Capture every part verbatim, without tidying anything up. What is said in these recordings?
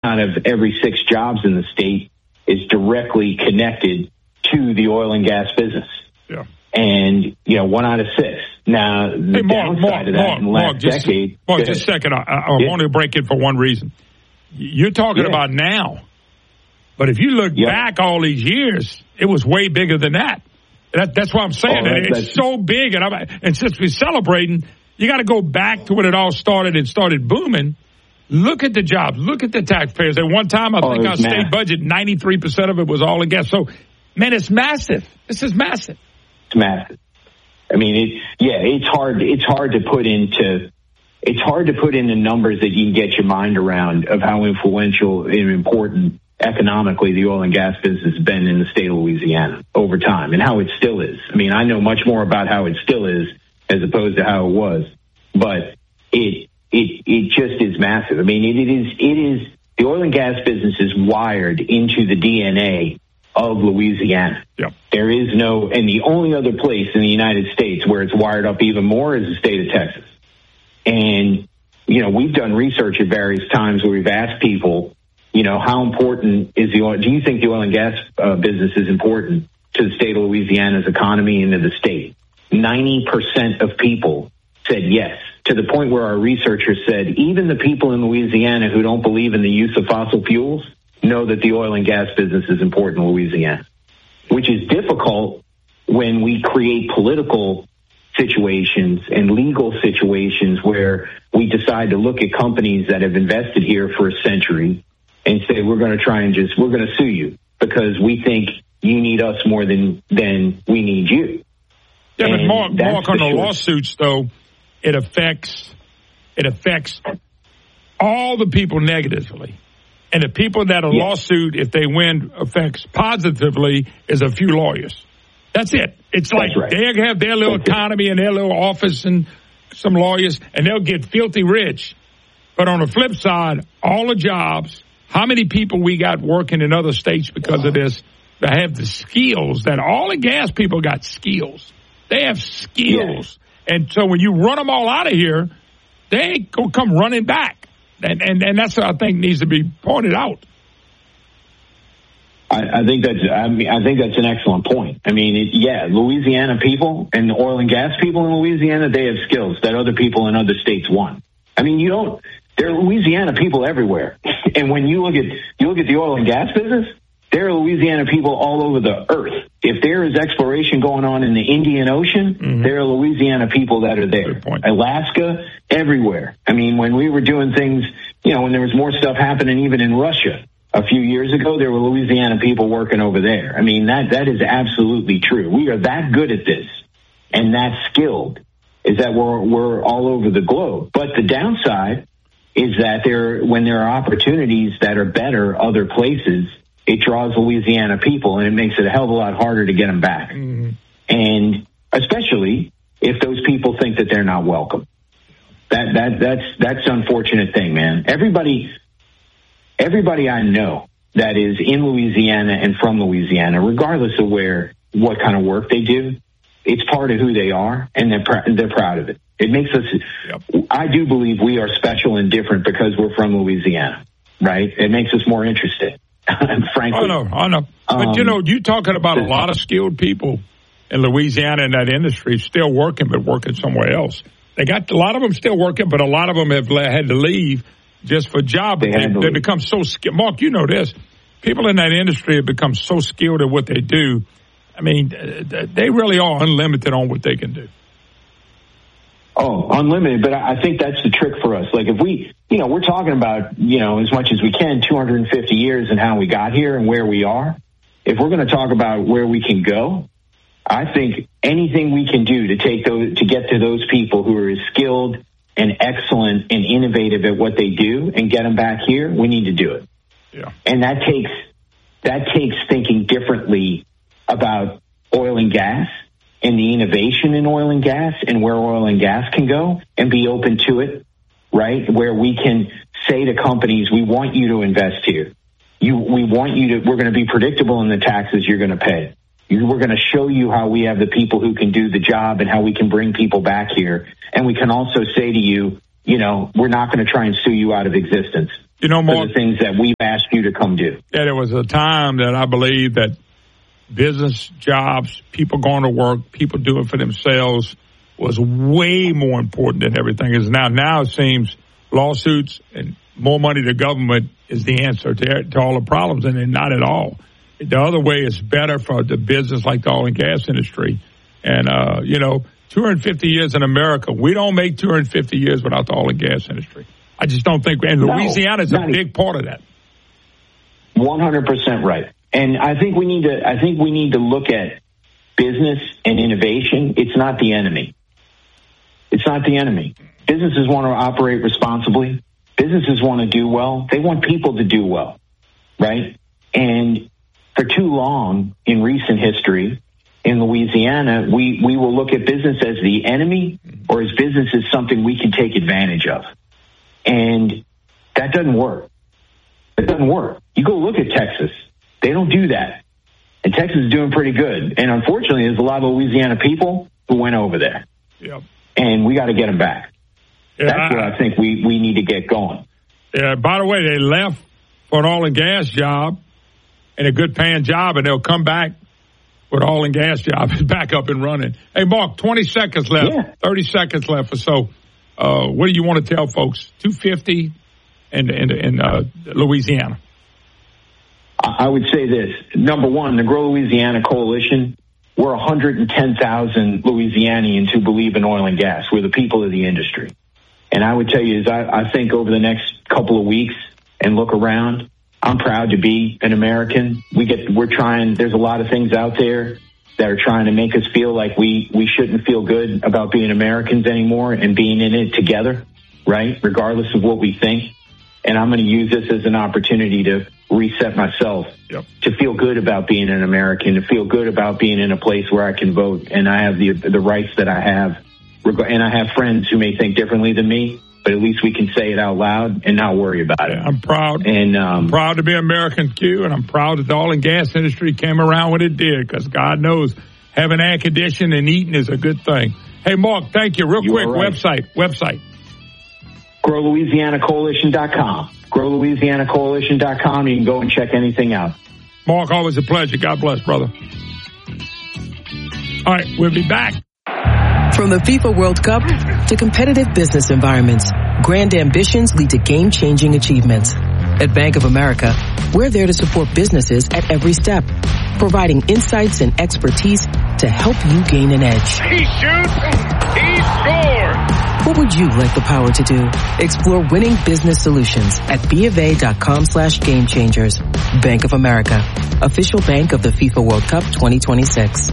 out of every six jobs in the state is directly connected to the oil and gas business. Yeah. And, you know, one out of six. Now, the hey, Mark, downside Mark, of that Mark, in the last Mark, just, decade. Mark, just a second. I, I yeah. want to break it for one reason. You're talking yeah. about now. But if you look yep. back all these years, it was way bigger than that. that that's why I'm saying oh, that. It's so big. And, I'm, and since we're celebrating, you got to go back to when it all started and started booming. Look at the jobs. Look at the taxpayers. At one time, I oh, think our state massive. budget, ninety-three percent of it was all in gas. So, man, it's massive. This is massive. It's massive. I mean, it, yeah, it's hard. It's hard to put into. It's hard to put into numbers that you can get your mind around of how influential and important economically the oil and gas business has been in the state of Louisiana over time, and how it still is. I mean, I know much more about how it still is as opposed to how it was, but it. It it just is massive. I mean, it, it is it is the oil and gas business is wired into the D N A of Louisiana. Yep. There is no, and the only other place in the United States where it's wired up even more is the state of Texas. And you know, we've done research at various times where we've asked people, you know, how important is the oil? Do you think the oil and gas uh, business is important to the state of Louisiana's economy and to the state? Ninety percent of people said yes. To the point where our researchers said even the people in Louisiana who don't believe in the use of fossil fuels know that the oil and gas business is important in Louisiana, which is difficult when we create political situations and legal situations where we decide to look at companies that have invested here for a century and say, we're going to try and just, we're going to sue you because we think you need us more than, than we need you. Yeah, but Mark, Mark on the short. lawsuits, though, it affects it affects all the people negatively. And the people that are yeah. lawsuit, if they win, affects positively is a few lawyers. That's it. It's like right. they have their little That's economy and their little office and some lawyers, and they'll get filthy rich. But on the flip side, all the jobs, how many people we got working in other states because wow. of this, that have the skills, that all the gas people got skills. They have skills. Yeah. And so when you run them all out of here, they ain't going to come running back. And, and and that's what I think needs to be pointed out. I, I think that's I mean I think that's an excellent point. I mean, it, yeah, Louisiana people and the oil and gas people in Louisiana, they have skills that other people in other states want. I mean, you don't. There are Louisiana people everywhere, and when you look at you look at the oil and gas business, there are Louisiana people all over the earth. If there is exploration going on in the Indian Ocean, mm-hmm. there are Louisiana people that are there. Alaska, everywhere. I mean, when we were doing things, you know, when there was more stuff happening even in Russia a few years ago, there were Louisiana people working over there. I mean, that that is absolutely true. We are that good at this and that skilled is that we're we're all over the globe. But the downside is that there, when there are opportunities that are better other places, it draws Louisiana people, and it makes it a hell of a lot harder to get them back. Mm-hmm. And especially if those people think that they're not welcome. That that that's that's an unfortunate thing, man. Everybody, everybody I know that is in Louisiana and from Louisiana, regardless of where, what kind of work they do, it's part of who they are, and they're pr- they're proud of it. It makes us. Yep. I do believe we are special and different because we're from Louisiana, right? It makes us more interested. Frankly, I know, I know. But, um, you know, you're talking about a lot of skilled people in Louisiana in that industry still working, but working somewhere else. They got a lot of them still working, but a lot of them have had to leave just for job. They, they, they become so skilled. Mark, you know this. People in that industry have become so skilled at what they do. I mean, they really are unlimited on what they can do. Oh, unlimited. But I think that's the trick for us. Like if we, you know, we're talking about, you know, as much as we can, two hundred fifty years and how we got here and where we are. If we're going to talk about where we can go, I think anything we can do to take those, to get to those people who are as skilled and excellent and innovative at what they do and get them back here, we need to do it. Yeah. And that takes, that takes thinking differently about oil and gas and the innovation in oil and gas and where oil and gas can go and be open to it, right? Where we can say to companies, we want you to invest here. You, we want you to, we're going to be predictable in the taxes you're going to pay. You, we're going to show you how we have the people who can do the job and how we can bring people back here. And we can also say to you, you know, we're not going to try and sue you out of existence. You know, more for the things that we've asked you to come do. Yeah, there was a time that I believe that business, jobs, people going to work, people doing for themselves was way more important than everything is now. Now it seems lawsuits and more money to government is the answer to, to all the problems, and they're not at all. The other way is better for the business like the oil and gas industry. And, uh, you know, two hundred fifty years in America, we don't make two hundred fifty years without the oil and gas industry. I just don't think, and no, Louisiana is a big part of that. one hundred percent right. And I think we need to, I think we need to look at business and innovation. It's not the enemy. It's not the enemy. Businesses want to operate responsibly. Businesses want to do well. They want people to do well, right? And for too long in recent history in Louisiana, we, we will look at business as the enemy or as business as something we can take advantage of. And that doesn't work. It doesn't work. You go look at Texas. They don't do that. And Texas is doing pretty good. And unfortunately, there's a lot of Louisiana people who went over there. Yep. And we got to get them back. Yeah, That's where I think we, we need to get going. Yeah, by the way, they left for an oil and gas job and a good paying job, and they'll come back with oil and gas job back up and running. Hey, Mark, twenty seconds left, yeah. thirty seconds left or so. Uh, what do you want to tell folks? two fifty in, in, in uh, Louisiana. I would say this. Number one, the Grow Louisiana Coalition, we're one hundred ten thousand Louisianians who believe in oil and gas. We're the people of the industry. And I would tell you, is I, I think over the next couple of weeks and look around, I'm proud to be an American. We get, we're trying, there's a lot of things out there that are trying to make us feel like we, we shouldn't feel good about being Americans anymore and being in it together, right? Regardless of what we think. And I'm going to use this as an opportunity to reset myself, yep. to feel good about being an American, to feel good about being in a place where I can vote and I have the the rights that I have. And I have friends who may think differently than me, but at least we can say it out loud and not worry about it. I'm proud. And um, I'm proud to be American, Q, and I'm proud that the oil and gas industry came around when it did, because God knows having air conditioning and eating is a good thing. Hey, Mark, thank you. Real you quick, right. website, website. grow louisiana coalition dot com. grow louisiana coalition dot com. You can go and check anything out. Mark, always a pleasure. God bless, brother. All right, we'll be back. From the FIFA World Cup to competitive business environments, grand ambitions lead to game-changing achievements. At Bank of America, we're there to support businesses at every step, providing insights and expertise to help you gain an edge. He shoots, he scores! What would you like the power to do? Explore winning business solutions at BofA.com slash game changers. Bank of America, official bank of the FIFA World Cup twenty twenty-six.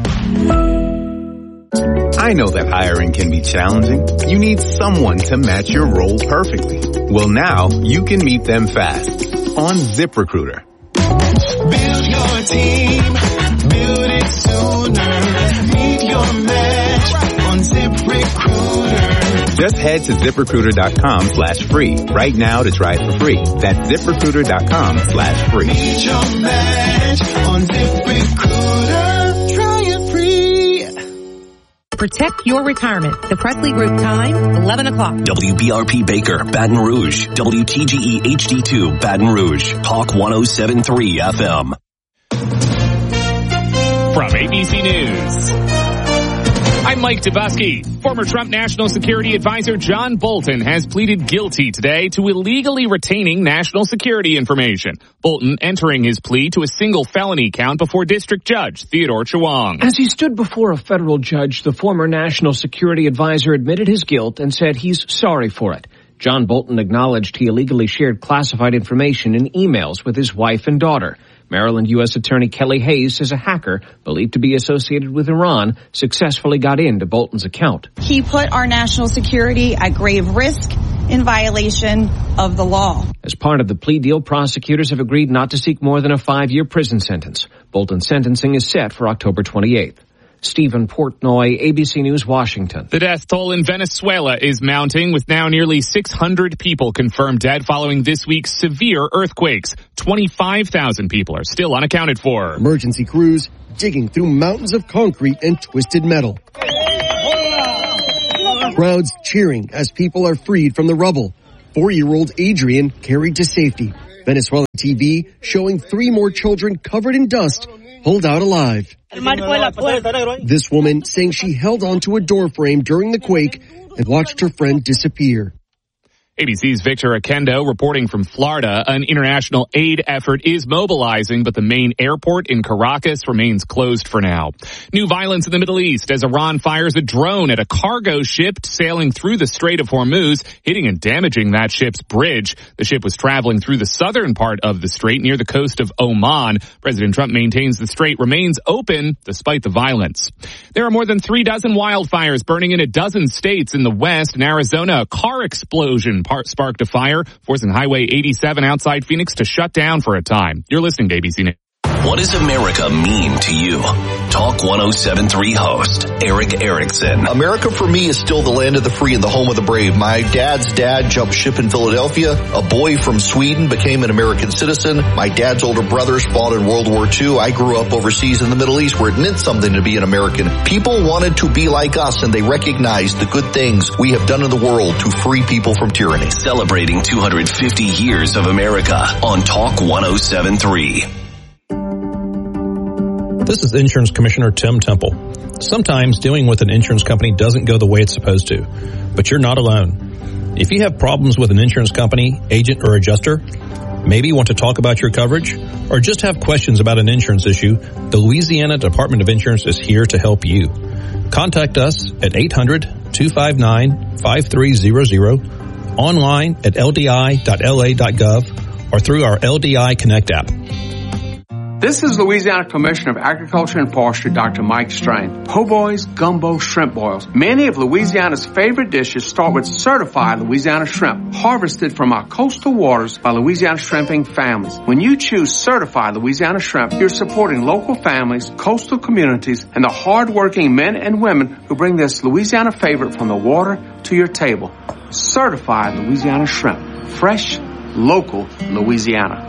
I know that hiring can be challenging. You need someone to match your role perfectly. Well, now you can meet them fast on ZipRecruiter. Build your team, build it sooner. Meet your match on ZipRecruiter. Just head to ZipRecruiter.com slash free right now to try it for free. That's ZipRecruiter.com slash free. Meet your match on ZipRecruiter. Try it free. Protect your retirement. The Presley Group time, eleven o'clock. W B R P Baker, Baton Rouge. W T G E H D two, Baton Rouge. Talk one oh seven point three F M. From A B C News, I'm Mike Dubusky. Former Trump National Security Advisor John Bolton has pleaded guilty today to illegally retaining national security information. Bolton entering his plea to a single felony count before District Judge Theodore Chewang. As he stood before a federal judge, the former National Security Advisor admitted his guilt and said he's sorry for it. John Bolton acknowledged he illegally shared classified information in emails with his wife and daughter. Maryland U S Attorney Kelly Hayes says a hacker believed to be associated with Iran successfully got into Bolton's account. He put our national security at grave risk in violation of the law. As part of the plea deal, prosecutors have agreed not to seek more than a five-year prison sentence. Bolton's sentencing is set for October twenty-eighth. Stephen Portnoy, A B C News, Washington. The death toll in Venezuela is mounting, with now nearly six hundred people confirmed dead following this week's severe earthquakes. twenty-five thousand people are still unaccounted for. Emergency crews digging through mountains of concrete and twisted metal. Crowds cheering as people are freed from the rubble. four-year-old Adrian carried to safety. Venezuelan T V showing three more children covered in dust pulled out alive. This woman saying she held onto a door frame during the quake and watched her friend disappear. A B C's Victor Akendo reporting from Florida. An international aid effort is mobilizing, but the main airport in Caracas remains closed for now. New violence in the Middle East as Iran fires a drone at a cargo ship sailing through the Strait of Hormuz, hitting and damaging that ship's bridge. The ship was traveling through the southern part of the strait near the coast of Oman. President Trump maintains the strait remains open despite the violence. There are more than three dozen wildfires burning in a dozen states in the West. In Arizona, a car explosion sparked a fire, forcing Highway eighty-seven outside Phoenix to shut down for a time. You're listening to A B C News. What does America mean to you? Talk one oh seven point three host Eric Erickson. America for me is still the land of the free and the home of the brave. My dad's dad jumped ship in Philadelphia. A boy from Sweden became an American citizen. My dad's older brothers fought in World War Two. I grew up overseas in the Middle East where it meant something to be an American. People wanted to be like us, and they recognized the good things we have done in the world to free people from tyranny. Celebrating two hundred fifty years of America on Talk one oh seven point three. This is Insurance Commissioner Tim Temple. Sometimes dealing with an insurance company doesn't go the way it's supposed to, but you're not alone. If you have problems with an insurance company, agent, or adjuster, maybe want to talk about your coverage, or just have questions about an insurance issue, the Louisiana Department of Insurance is here to help you. Contact us at eight hundred, two five nine, five three zero zero, online at L D I dot L A dot gov, or through our L D I Connect app. This is Louisiana Commissioner of Agriculture and Forestry, Doctor Mike Strain. Po' boys, gumbo, shrimp boils. Many of Louisiana's favorite dishes start with certified Louisiana shrimp, harvested from our coastal waters by Louisiana shrimping families. When you choose certified Louisiana shrimp, you're supporting local families, coastal communities, and the hard-working men and women who bring this Louisiana favorite from the water to your table. Certified Louisiana shrimp. Fresh, local Louisiana.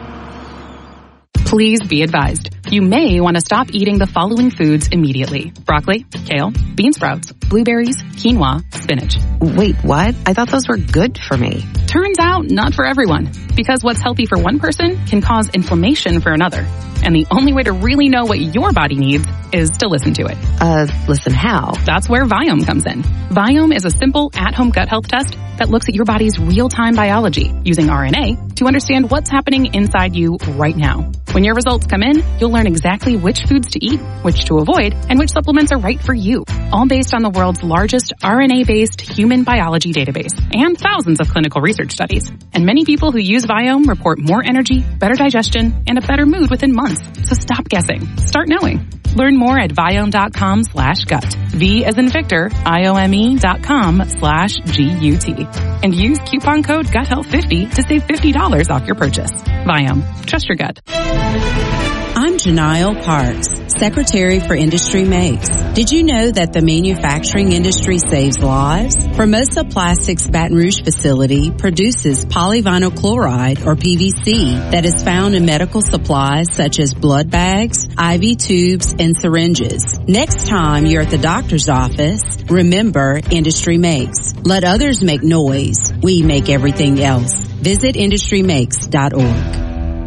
Please be advised. You may want to stop eating the following foods immediately. Broccoli, kale, bean sprouts, blueberries, quinoa, spinach. Wait, what? I thought those were good for me. Turns out, not for everyone. Because what's healthy for one person can cause inflammation for another. And the only way to really know what your body needs is to listen to it. Uh, listen how? That's where Viome comes in. Viome is a simple at-home gut health test that looks at your body's real-time biology using R N A to understand what's happening inside you right now. When your results come in, you'll learn exactly which foods to eat, which to avoid, and which supplements are right for you. All based on the world's largest R N A-based human biology database and thousands of clinical research studies. And many people who use Viome report more energy, better digestion, and a better mood within months. So stop guessing. Start knowing. Learn more at Viome.com slash gut. V as in Victor, I-O-M-E dot com slash G-U-T. And use coupon code gut health fifty to save fifty dollars off your purchase. Viome. Trust your gut. I'm Janile Parks, Secretary for Industry Makes. Did you know that the manufacturing industry saves lives? Formosa Plastics Baton Rouge facility produces polyvinyl chloride, or P V C, that is found in medical supplies such as blood bags, I V tubes, and syringes. Next time you're at the doctor's office, remember Industry Makes. Let others make noise. We make everything else. Visit industry makes dot org.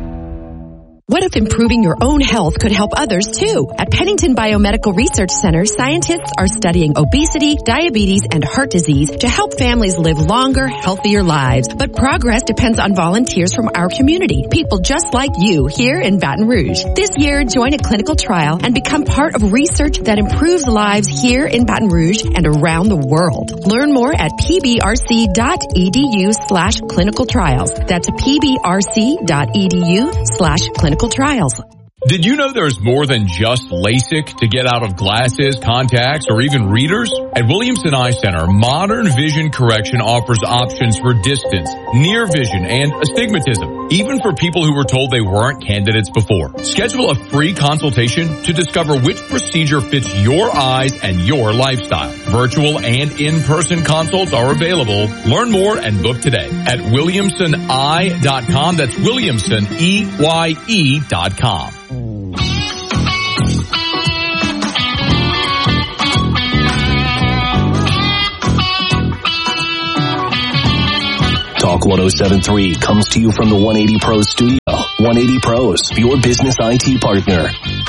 What if improving your own health could help others too? At Pennington Biomedical Research Center, scientists are studying obesity, diabetes, and heart disease to help families live longer, healthier lives. But progress depends on volunteers from our community, people just like you here in Baton Rouge. This year, join a clinical trial and become part of research that improves lives here in Baton Rouge and around the world. Learn more at pbrc.edu slash clinical trials. That's pbrc.edu slash clinical trials. Did you know there's more than just LASIK to get out of glasses, contacts, or even readers? At Williamson Eye Center, modern vision correction offers options for distance, near vision, and astigmatism, even for people who were told they weren't candidates before. Schedule a free consultation to discover which procedure fits your eyes and your lifestyle. Virtual and in-person consults are available. Learn more and book today at williamson eye dot com. That's Williamson, E Y E dot com. Talk one oh seven point three comes to you from the one eighty Pros studio. one eighty Pros, your business I T partner.